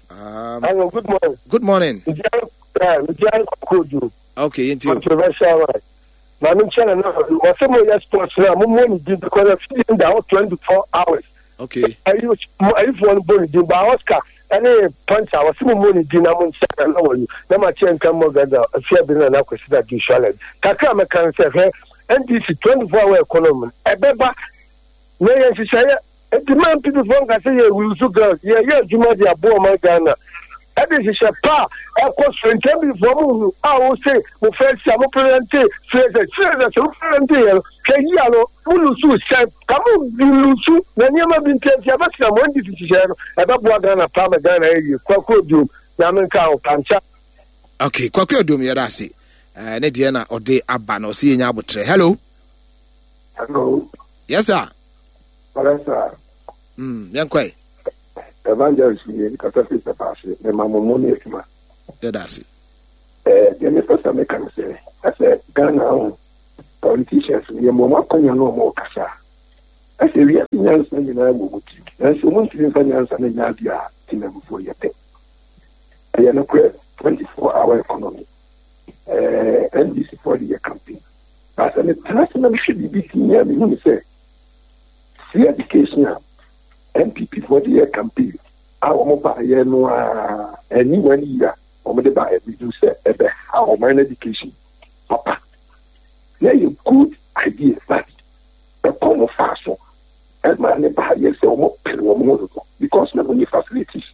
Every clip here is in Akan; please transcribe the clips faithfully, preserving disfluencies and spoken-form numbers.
Um, Hello, good morning. Good morning. Okay, into controversial right. My main channel now, what's some of your sports now? I'm only did because I'm feeling down twenty-four hours. Okay. I use I use one bone in by Oscar. Any punch, I was some money dinner on second hour. Then my chain come over the fear being an acquisition that you shall have. Kakama can say, hey, and this is twenty-four hour economy. A beba, no, she say, a demand people from I say, we will go, yeah, yeah, you might be a boy, my Ghana. That is a pa, of course, when Jamie from I will say, the first some parente, says a says a parente, Kayano, Ulusu said, come on, Ulusu, when you have been telling you about someone, this is about Ghana, Pamagana, Quaco Doom, Yamanka, Pancha. Okay, Quaco Doom, Yadasi, and Ediana or de Abano, seeing Abutre. Hello. Hello. Yes, sir. Yes, sir. Hmm, Yankwe. Evangelist here because of the past, the Mamoni Ekma. Yeah, that's it. Uh, the first American say, I said, Ghana politicians, we are more no more Kasa. I say, we are finance and in our movie. And so, once you finance and in India, in them before you pay. I am a twenty-four hour economy. Uh, and this is for the campaign. As an international should be beating here, we say, free education. M P P for the campaign. Our mobile no anyone here. Or the buy we do say how my education. Papa. There you good idea that the common fashion and my buy yes or more because not only facilities.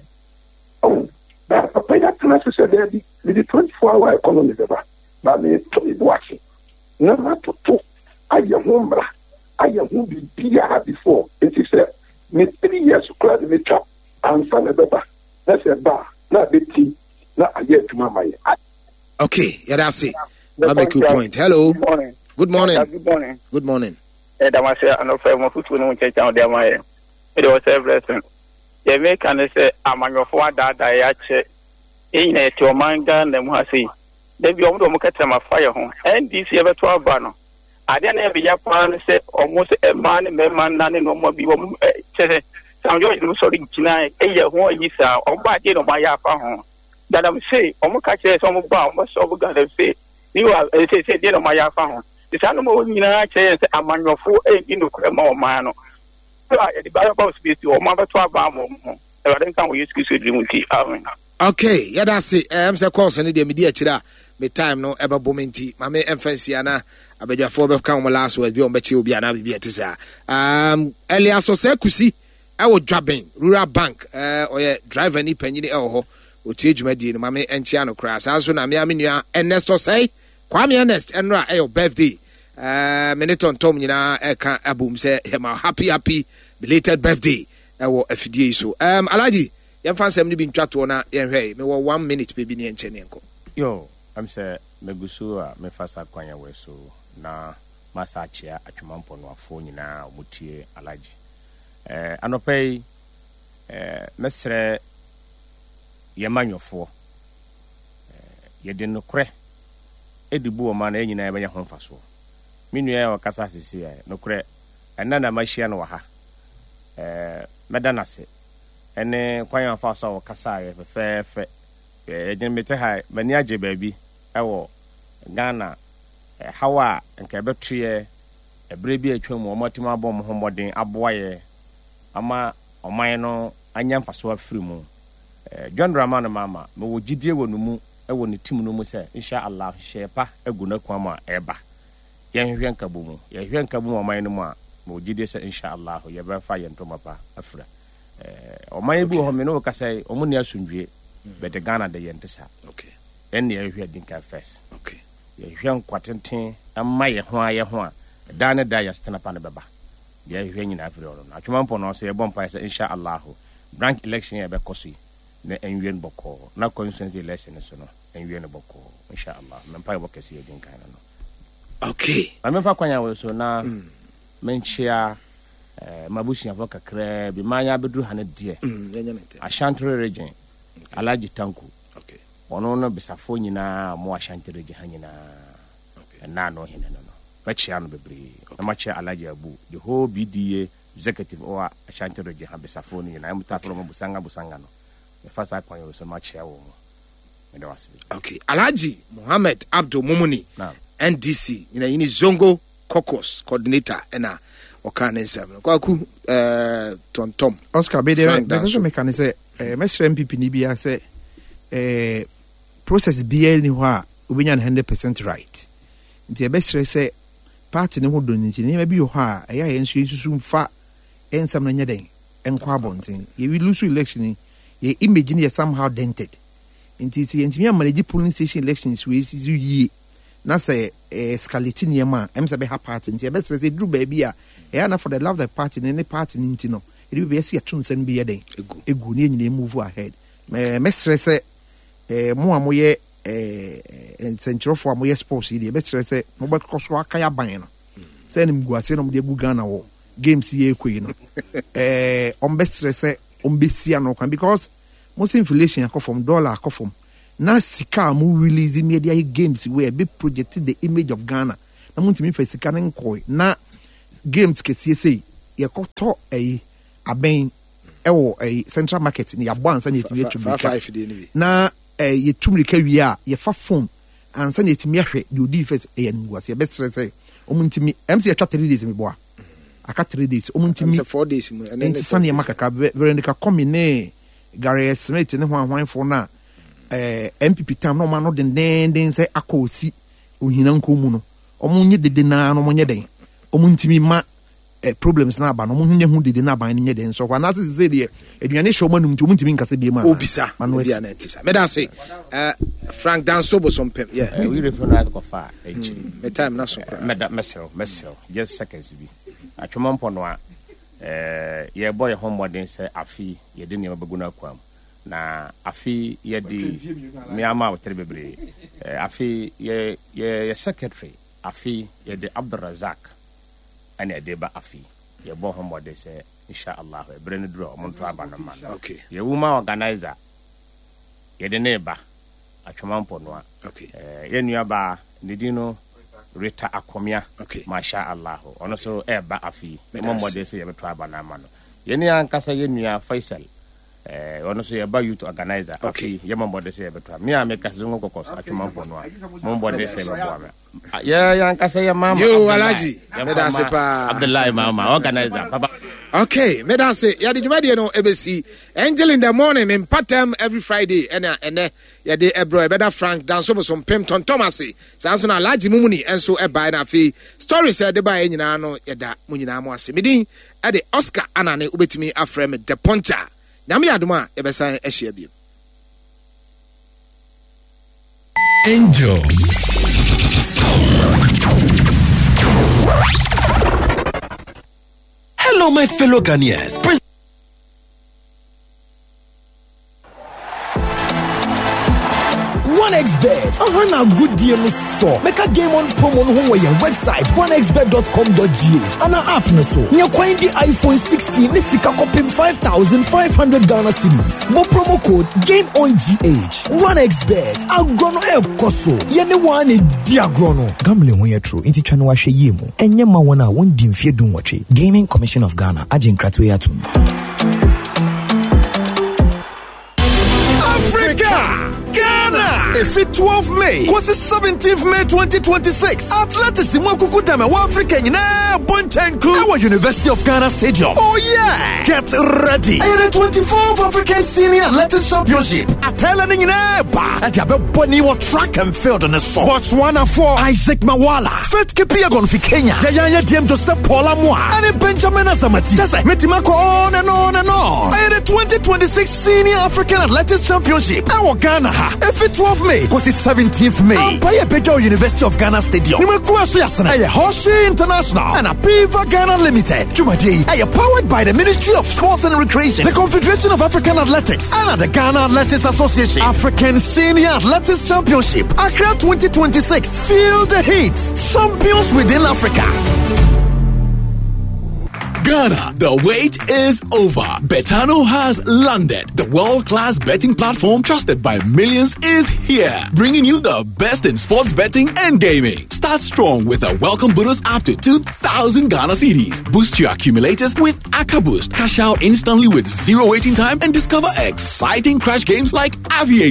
Oh, that papa that necessary there with the twenty-four hour economy but me to watching. No matter to I am home I am home be before it is a me three years to cry the chop and son of a that's a bar, not the tea, not a year to my. Okay, yeah, that's it. I'll make you a point. Hello. Good morning. Good morning. Yeah, good morning. Good morning. Eh, that was a no fair food to no check down there. My it was a blessing. The American say, I'm on your father that I actually in a to a manga and them was see. Then you almost catch them a fire home. And this year, twelve banner. I didn't have a plan say almost a man, a man, none no more be one. Some joy, sorry, tonight, a year one is a bad day on my yapa. That I'm say, almost catch some bomb, most of God say, you are a say, dear my yapa. The animal in a chance among your four in the cremo man. The Bible speaks to your mother to a bomb. I don't come with you to okay, yeah, that's it. I'm so concerned the media chira. Me time no ever bomenti. Mame emfansiana. Abedwa for be come last word be on bechi obi ana bibia tisa. Um earlier so say kusi I was driving rural bank uh or driver ni panyini e ho otie dwumadi no mame enchia no kra sanso na me amenua Ernesto say Kwame Ernest enra e your birthday uh minuton tom nyina e ka abum say hema happy happy belated birthday e wo afidie so um Alaji yem fansem ni bi ntwato na yen hwe me wo one minute be bi ne enche ne enko yo I'm say megusu a me fasa kwanya we so na masa achia atwemampo no afo nyina mutie Alaji eh anopei eh mesre yemanyofo eh yede no kre edibu o ma na nyina ebenya ho mfaso minua e okasa sisi e no kre enna na mahia no ha eh medanase ene kwan afa so okasa ye fefefe eh mete ha mani age baabi ewo Ghana eh hawa nka betuye ebre bi atwam o matima abom ho modern aboaye ama oman no anya mfaso afiri mu eh John Dramani mama me wo gidie wo no mu e wo ne tim no mu se insha Allah shepa egu na kwa ma eba ye hwehwe nka bomu ye hwehwe nka bomu oman no mu a me wo gidie se insha Allah ye ba fa ye ntoma pa afira eh oman bi ho me no ka sai omu ne asundwie be de Ghana de ye ntesa okay en ye hwehwe dinka first okay ye hwehwe nkwatenten amma ye ho aye ho a da ne da ya stena pa ne beba ye hwehwe nyina afira oro na atwemampo no se ye bompa se insha Allah branch election ye be kosi na enwen boko na constituency election so no enwen boko insha Allah mempa bo kesi edin kan no okay ma mempa kwanya we so na mm. menchia eh mabushi afo kakra bi manya bedru hane die mm Ashanti region okay. Alaji Tanku okay ono no bisafo nyina mo Ashanti region hanyina okay na no hene no bachia no bebre na machia Alaji Abu the whole B D A executive or Ashanti region ha bisafo nyina emutafo mo busanga busanga no first I point so much here. Okay, Alhaji Muhammad Abdul Mumuni, N D C, you know, in Zongo Caucus coordinator, and a Okane Sam. Kwaku, uh, Tom Tom. Oscar, be there. Because me can say, Mister M P P Nibia say, uh, process be anywhere, we are one hundred percent right. The best say, party no do anything. Maybe you are, I am soon far, and some anything, and quabonting. You will lose election, your image is somehow dented. Nti si ntimi amanage polling station elections we si yi na say eh scality niema em say be ha party nti e be say dru ba bia e na for the love the party ne party nti no e be say ato nsan bi ye den egu ne nyina move ahead me me stress eh mo amoye eh centrofo amoye sports yi be stress mo be koso aka ya ban no say nim guase no mo de gu Ghana wo games ye ekwe no eh on be stress on be sia no kan because most inflation come from dollar come from na sika mu release media games where be projected the image of Ghana na mo ntimi fa sika nkoi na games kesi sei ye koto eh aben ewo eh central market ni abo ansa na yetimi atumi na eh yetumi ka wi a ye fa phone ansa na yetimi ahwe the odi first eh nuwas ye be stress o mo ntimi mc atwa three days me boa aka three days o mo ntimi four days mu and then sane makaka very ndika come ne Gary Smith ne ho ahwan fo na eh M P P tam no ma no den den den say akosi ohina nkomu no omo nye dede na no mo nye den omo ntimi ma eh, problems na aba no mo nye hu dede na aba nye den so kwa na se se de eduane show ma num ntimi nkase bi ma obisa bia na ntisa me da say eh Frank Dansobo some pem yeah we refer na ko fa echi me time na so me da mesel mesel just seconds bi atwoma mpo no a eh ye boy homodin say afi ye de ne baguna kwam na afi ye di me ama wotere bebre eh afi ye ye secretary afi ye de Abdurrazak ane de ba afi ye boy homodin say insha Allah e bre ne dro mo nto aba na man okay ye woman organizer ye de ne ba atwoma mpo no a okay eh ye nua ba ne di no Rita Akomia, okay. Masha Allah. Ono so e ba afi. Mo mo de se ye betwa ba na ma no. Ye ni ankasa ye nua Faisal. Eh ono so ye ba youth organizer. Okay. Ye mo mo de se ye betwa. Me a me ka zungo kokos atuma mpo no a. Mo mo de se me bo me. Ye ye ankasa ye mama. Yo Alaji. Me da se pa. Abdullah mama organizer. Papa. Okay, me da say ya di dwumade no ebesi Angel in the morning in Patem every Friday and and ya de ebro e beda Frank Dansobo some pem ton Thomas sanso na Alhaji Mumuni enso e bai na fi story say de bai nyina no ya da mu nyina mo ase medin e de Oscar Anane ubetimi afrem de Poncha nyame adoma e besan e hia bi Angel Hello, my fellow Ghanaians. Pres- one x bet. Uh-huh, now good deal so. Make a game on promo on your website one x bet dot com dot g h. And an app na so. You're quite the iPhone sixteen. Let's see copy five thousand five hundred Ghana cedis. More promo code game on G H. one x bet. Agrono el koso. Yene one e diagrono. Gambling when you're true. Inti chano wa she yemu. Enye ma wana won dimfie dun wache. Gaming Commission of Ghana. Ajin kratwe atu. Africa! Ghana! If it twelfth May, was the seventeenth May twenty twenty-six. Atlantis Mwakuku Dame wa Africa nyina Bontenku. Our University of Ghana Stadium. Oh yeah! Get ready. The twenty-fourth African Senior Athletics Championship. Atela nyina ba. And yabe boni wa track and field on the so. What's one and four? Isaac Mawala. Faith Kipyegon fi Kenya. Yaya Diem Joseph Paula Mwa. And Benjamin Asamati. Just like Metimako on and on and on. The twenty twenty-six Senior African Athletics Championship. Our Ghana ha. If it twelfth May, was the seventeenth May. Ampaya Bejo University of Ghana Stadium. Nimekuasu yasana. Aye Hoshi International and Apiva Ghana Limited. Jumadi. Aye powered by the Ministry of Sports and Recreation, the Confederation of African Athletics, and the Ghana Athletics Association. African Senior Athletics Championship. Accra twenty twenty-six. Feel the heat. Champions within Africa. Ghana, the wait is over. Betano has landed. The world-class betting platform trusted by millions is here, bringing you the best in sports betting and gaming. Start strong with a welcome bonus up to two thousand Ghana cedis. Boost your accumulators with Aka Boost. Cash out instantly with zero waiting time and discover exciting crash games like Aviator.